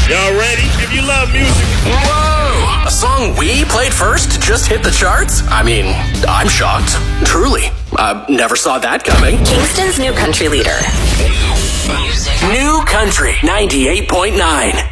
Y'all ready? If you love music. Whoa! A song we played first just hit the charts? I mean, I'm shocked. Truly. Never saw that coming. Kingston's new country leader. New Country 98.9.